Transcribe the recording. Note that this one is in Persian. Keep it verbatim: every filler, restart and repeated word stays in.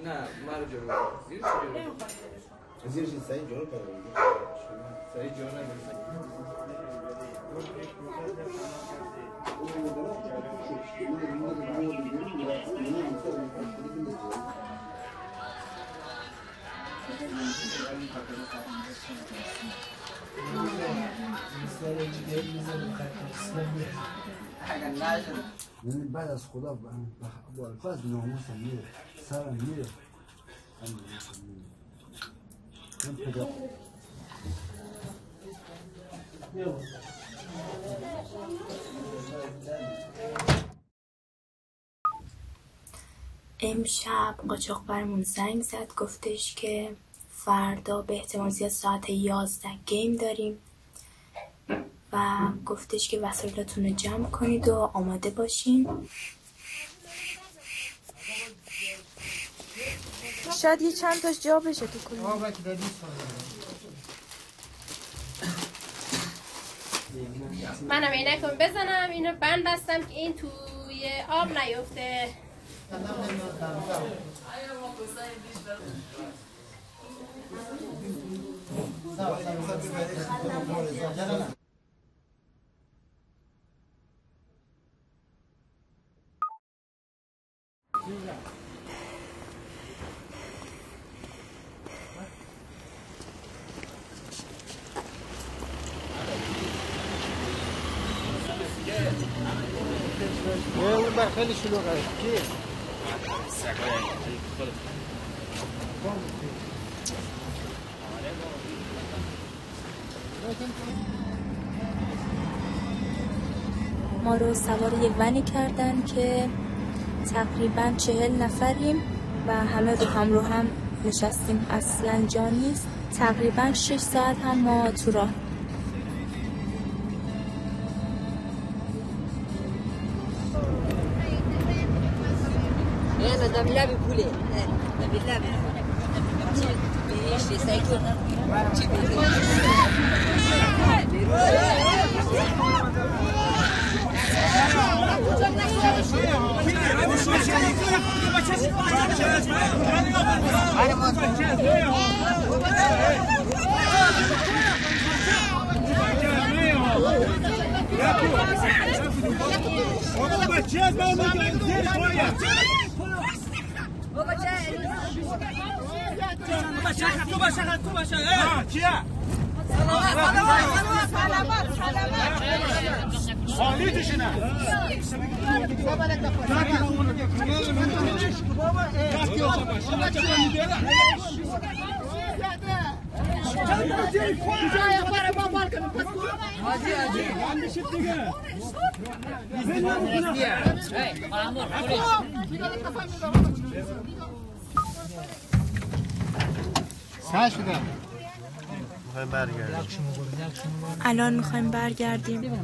نه مرا جلو زیر جلو زیرش سعی جلو کنه سعی جلو نگیره یعنی بعد از خدا با الفاظ ناموسم میره سرم میره من پدر امشب قاچاقبرمون زنگ زد گفتش که فردا به احتمال زیاد ساعت یازده گیم داریم و گفتش که وسایلتون رو جمع کنید و آماده باشین. شاید یه چند تاش جا بشه تو کلی. منم عینکم بزنم اینو بند بستم که این توی آب نیفته. اون بر خیلی شلوغه کی ما رو سوار یه ونی کردن که تقریبا چهل نفریم و همه رو هم رو هم نشستیم، اصلا جا نیست. تقریبا شش ساعت هم ما تو راه. يلا ده بيلعب بولي ده بيلعب ايش يسايكل بابا شاید تو باشه تو باشه ها چیه سلامات سلامات سلامات سلامات خالی تشنه بابا لك الان الان میخوایم برگردیم.